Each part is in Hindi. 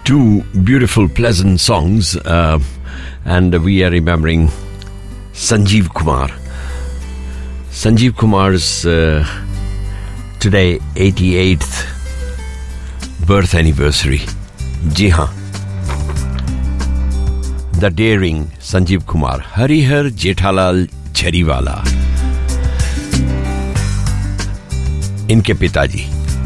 Two beautiful, pleasant songs, and we are remembering Sanjeev Kumar. Sanjeev Kumar's today 88th birth anniversary. जी हाँ, The Daring Sanjeev Kumar, Harihar Jethalal झरीवाला, इनके पिताजी.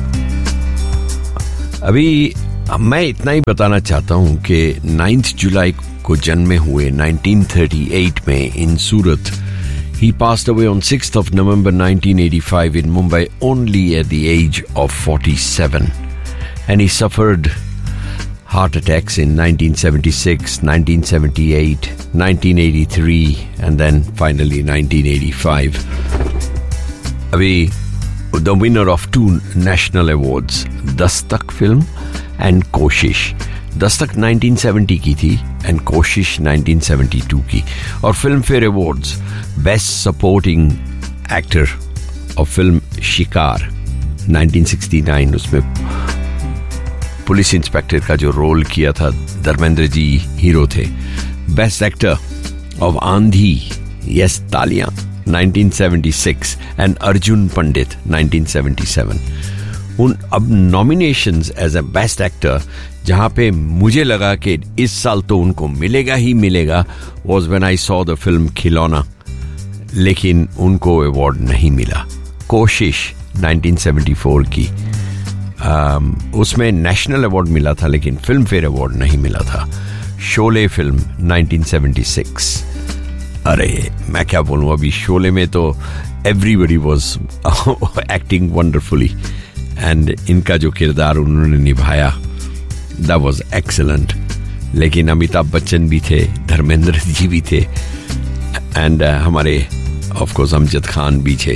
अभी मैं इतना ही बताना चाहता हूं कि 9 जुलाई को जन्मे हुए 1938 में इन सूरत. He passed away on 6th of November 1985 in Mumbai only at the age of 47. And he suffered heart attacks in 1976, 1978, 1983 and then finally 1985. Abhi, the winner of 2 national awards, Dastak film and Koshish. Dastak 1970 की थी एंड कोशिश 1972 की. और film fair awards, best supporting actor of film शिकार 1969, उसमें पुलिस इंस्पेक्टर का जो रोल किया था धर्मेंद्र जी हीरो थे. बेस्ट एक्टर ऑफ आंधी, यस तालियां 1976 एंड अर्जुन पंडित 1977. उन अब nominations as a best actor जहां पे मुझे लगा कि इस साल तो उनको मिलेगा ही मिलेगा was when I saw the film खिलौना, लेकिन उनको अवार्ड नहीं मिला. कोशिश 1974 की, उसमें नेशनल अवार्ड मिला था लेकिन फिल्म फेयर अवार्ड नहीं मिला था. शोले फिल्म 1976. अरे मैं क्या बोलूं, अभी शोले में तो everybody was acting wonderfully and इनका जो किरदार उन्होंने निभाया दैट वाज एक्सीलेंट. लेकिन अमिताभ बच्चन भी थे, धर्मेंद्र जी भी थे एंड हमारे ऑफ कोर्स अमजद खान भी थे.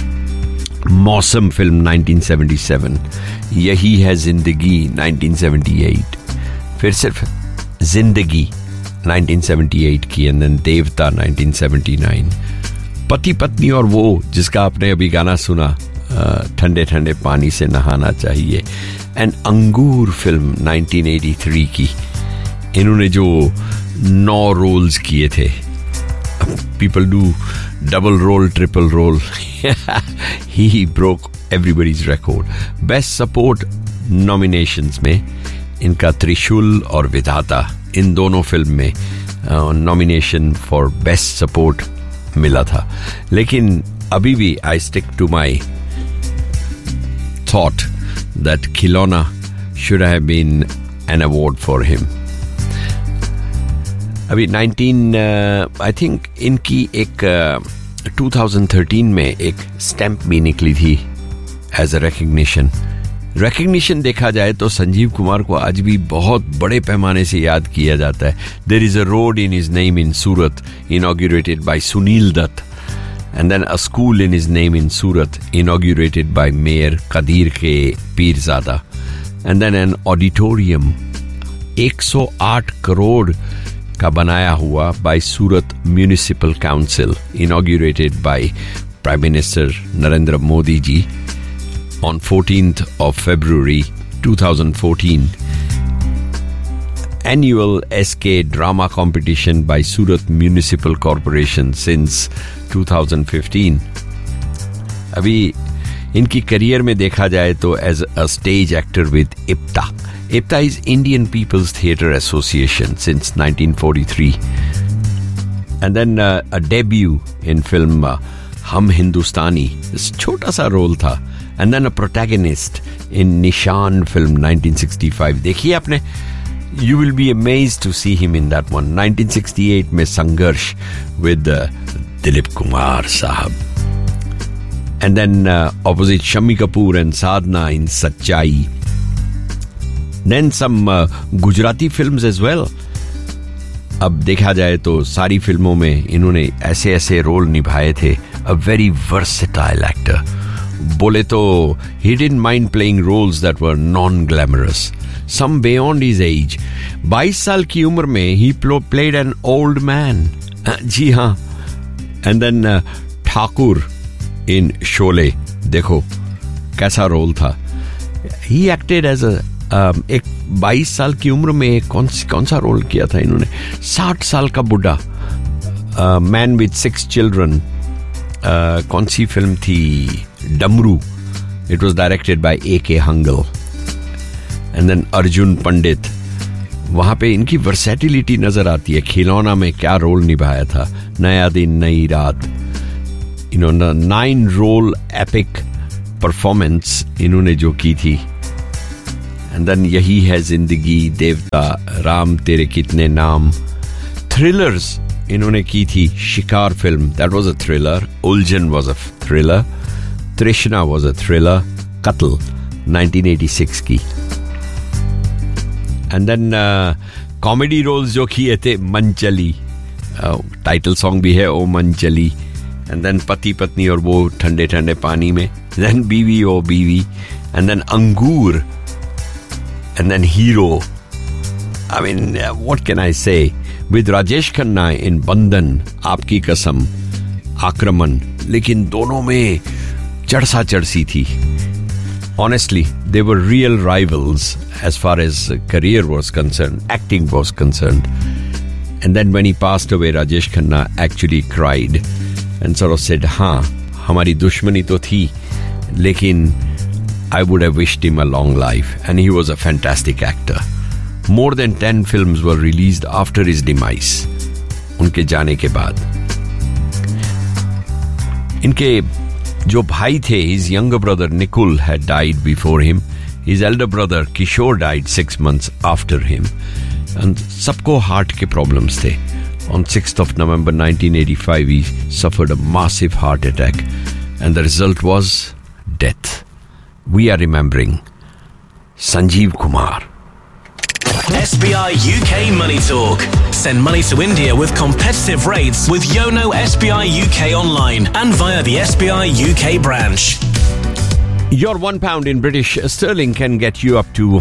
मौसम फिल्म 1977, यही है जिंदगी 1978, फिर सिर्फ जिंदगी 1978 की एंड देन देवता 1979, पति पत्नी और वो जिसका आपने अभी गाना सुना, ठंडे ठंडे पानी से नहाना चाहिए, एंड अंगूर फिल्म 1983 की. इन्होंने जो 9 रोल्स किए थे, people do double role, triple role, he broke everybody's record. Best support nominations में इनका त्रिशूल और विधाता, इन दोनों फिल्म में नॉमिनेशन फॉर बेस्ट सपोर्ट मिला था. लेकिन अभी भी I stick to my thought that Khilona should have been an award for him. अभी I think इनकी एक 2013 में एक स्टैम्प भी निकली थी एज अ रिकग्निशन. देखा जाए तो संजीव कुमार को आज भी बहुत बड़े पैमाने से याद किया जाता है. There is a road in his name in Surat, inaugurated bye Sunil Dutt. And then a school in his name in Surat, inaugurated by Mayor Qadir K. Pirzada. And then an auditorium 108 crore का बनाया हुआ by Surat Municipal Council, inaugurated by Prime Minister Narendra Modi ji on 14th of February 2014. Annual SK drama competition by Surat Municipal Corporation since 2015. अभी इनकी करियर में देखा जाए तो as a stage actor with IPTA. IPTA is Indian People's Theatre Association since 1943. And then a debut in film हम हिंदुस्तानी, छोटा सा रोल था. And then a protagonist in निशान film 1965. देखिए आपने, you will be amazed to see him in that one. 1968 में संघर्ष with Dilip Kumar sahab. And then opposite Shammi Kapoor and Sadhna in Sachai. Then some Gujarati films as well. अब देखा जाए तो सारी फिल्मों में इन्होंने ऐसे ऐसे रोल निभाए थे. A very versatile actor. बोले तो he didn't mind playing roles that were non-glamorous. Some beyond his age. 22 साल की उम्र में he played an old man. जी हाँ. And then Thakur in Sholay, देखो कैसा रोल था. He acted as a एक 22 साल की उम्र में कौन सा रोल किया था इन्होंने? 60 साल का बुढ़ा, मैन विद 6 चिल्ड्रन. कौन सी फिल्म थी? डमरू. It was directed by A.K. Hangal. And then Arjun पंडित. वहां पे इनकी वर्सेटिलिटी नजर आती है. खिलौना में क्या रोल निभाया था. नया दिन नई रात. इन्होंने 9 रोल एपिक परफॉर्मेंस इन्होंने जो की थी. एंड देन यही है जिंदगी, देवता, राम तेरे कितने नाम. थ्रिलर्स इन्होंने की थी. शिकार film, that was a thriller. उलझन वाज अ थ्रिलर. तृष्णा वाज अ थ्रिलर. कत्ल 1986 की. एंड देन कॉमेडी रोल्स जो किए थे, मन चली, टाइटल सॉन्ग भी है ओ मन चली. एंड देन पति पत्नी और वो ठंडे ठंडे पानी में. देन बीवी ओ बीवी. एंड देन अंगूर. And then Hero. I mean, what can I say? With Rajesh Khanna in Bandhan, आपकी कसम, आक्रमण. लेकिन दोनों में चढ़सा चढ़सी थी. Honestly, they were real rivals as far as career was concerned, acting was concerned. And then when he passed away, Rajesh Khanna actually cried and sort of said, हाँ, हमारी दुश्मनी तो थी, लेकिन I would have wished him a long life, and he was a fantastic actor. More than 10 films were released after his demise. उनके जाने के बाद. इनके जो भाई थे, his younger brother Nikul had died before him. His elder brother Kishore died 6 months after him. And सबको heart के problems थे. On 6th of November 1985, he suffered a massive heart attack, and the result was death. We are remembering Sanjeev Kumar. SBI UK Money Talk. Send money to India with competitive rates with Yono SBI UK online and via the SBI UK branch. Your £1 in British sterling can get you up to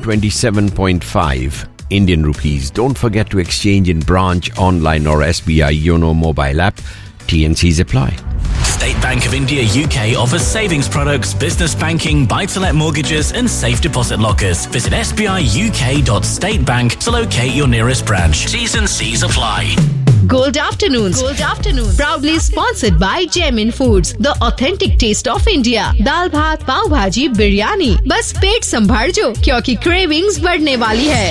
127.5 Indian rupees. Don't forget to exchange in branch, online or SBI Yono mobile app. T&Cs apply. State Bank of India UK offers savings products, business banking, buy-to-let mortgages and safe deposit lockers. Visit sbiuk.statebank to locate your nearest branch. T's and C's apply. Gold Afternoons. Proudly sponsored by Gemin Foods, the authentic taste of India. दाल भात, पाव भाजी, बिरयानी. बस पेट संभाल जो, क्योंकि क्रेविंग्स बढ़ने वाली है.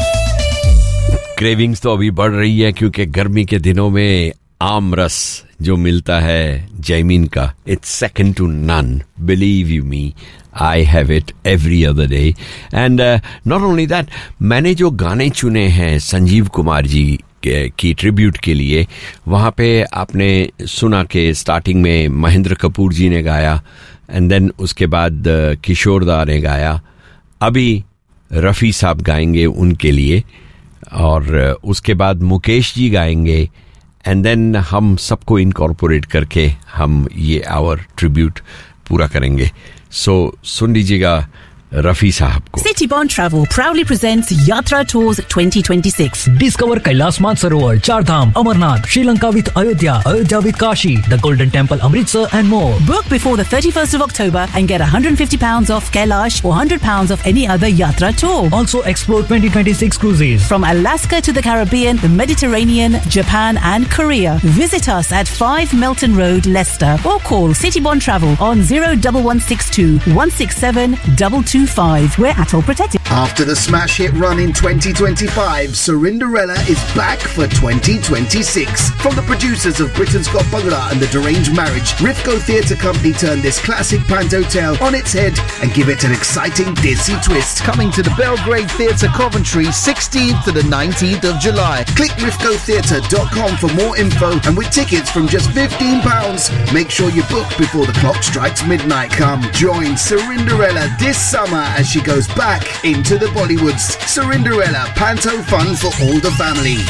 क्रेविंग्स तो अभी बढ़ रही है क्योंकि गर्मी के दिनों में आम रस जो मिलता है जैमिन का, it's second to none. Believe you me, I have it every other day. And not only that, मैंने जो गाने चुने हैं संजीव कुमार जी की ट्रिब्यूट के लिए, वहाँ पे आपने सुना कि स्टार्टिंग में महेंद्र कपूर जी ने गाया, एंड देन उसके बाद किशोर दा ने गाया. अभी रफ़ी साहब गाएंगे उनके लिए, और उसके बाद मुकेश जी गाएंगे. एंड देन हम सबको इनकॉर्पोरेट करके हम ये आवर ट्रिब्यूट पूरा करेंगे. सो सुन लीजिएगा रफी साहब को. City Bond Travel proudly presents Yatra Tours 2026. Discover Kailas Mansarovar, Chardham, Amarnath, Sri Lanka with Ayodhya, Ayodhya with Kashi, the Golden Temple Amritsar and more. Book before the 31st of October and get £150 off Kailash or £100 off any other Yatra tour. Also explore 2026 cruises from Alaska to the Caribbean, the Mediterranean, Japan and Korea. Visit us at 5 Melton Road, Leicester, or call City Bond Travel on 01162 167 225. We're ATOL protected. After the smash hit run in 2025, Sarinderella is back for 2026. From the producers of Britain's Got Bangla and The Deranged Marriage, Rifco Theatre Company turned this classic Panto tale on its head and give it an exciting Disney twist. Coming to the Belgrade Theatre Coventry, 16th to the 19th of July. Click rifcotheatre.com for more info, and with tickets from just £15, make sure you book before the clock strikes midnight. Come join Sarinderella this summer as she goes back into the Bollywoods. Sarinderella, Panto fun for all the family.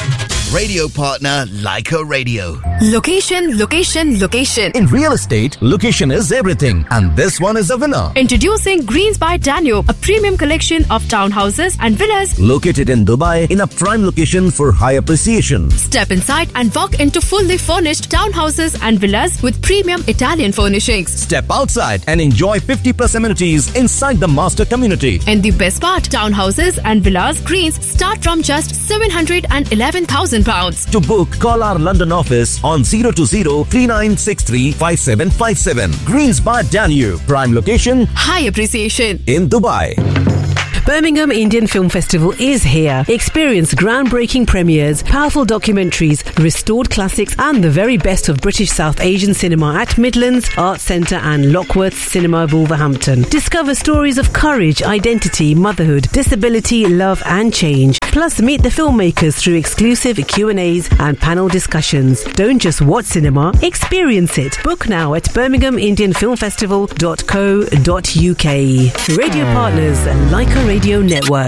Radio partner Leica Radio. Location, location, location. In real estate, location is everything, and this one is a winner. Introducing Greens by Danube, a premium collection of townhouses and villas located in Dubai in a prime location for high appreciation. Step inside and walk into fully furnished townhouses and villas with premium Italian furnishings. Step outside and enjoy 50+ amenities inside the master community. And the best part, townhouses and villas Greens start from just £711,000. To book, call our London office on 020-3963-5757. Greens by Danube, prime location, high appreciation in Dubai. Birmingham Indian Film Festival is here. Experience groundbreaking premieres, powerful documentaries, restored classics and the very best of British South Asian cinema at Midlands, Arts Centre and Lockworth Cinema, Wolverhampton. Discover stories of courage, identity, motherhood, disability, love and change. Plus meet the filmmakers through exclusive Q&As and panel discussions. Don't just watch cinema, experience it. Book now at birminghamindianfilmfestival.co.uk. Radio partners Leica Radio Network.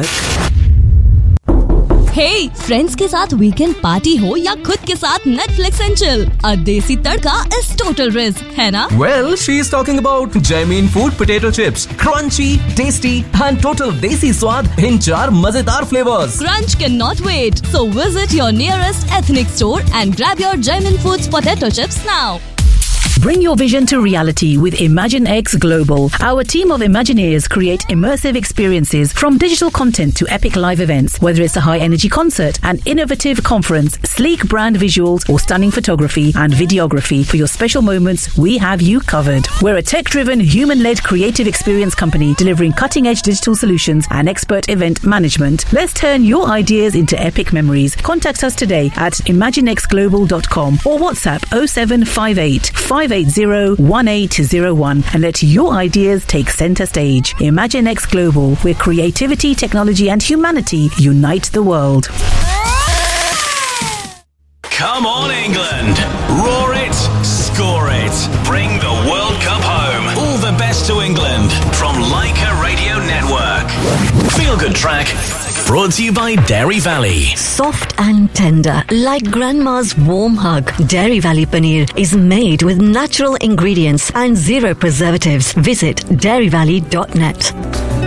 Hey, friends के साथ weekend party हो या खुद के साथ Netflix and chill, a Desi Tadka is total risk, है ना? Well, she is talking about Jamin Food potato chips, crunchy, tasty, and total Desi स्वाद in 4 मजेदार flavors. Crunch cannot wait, so visit your nearest ethnic store and grab your Jamin Foods potato chips now. Bring your vision to reality with ImagineX Global. Our team of Imagineers create immersive experiences from digital content to epic live events. Whether it's a high-energy concert, an innovative conference, sleek brand visuals, or stunning photography and videography for your special moments, we have you covered. We're a tech-driven, human-led creative experience company delivering cutting-edge digital solutions and expert event management. Let's turn your ideas into epic memories. Contact us today at imaginexglobal.com or WhatsApp 0758 580-1801 and let your ideas take center stage. ImagineX Global, where creativity, technology and humanity unite the world. Come on, England. Roar it, score it. Bring the World Cup home. All the best to England from Leica Radio Network. Feel Good Track. Brought to you by Dairy Valley. Soft and tender, like Grandma's warm hug. Dairy Valley Paneer is made with natural ingredients and zero preservatives. Visit dairyvalley.net.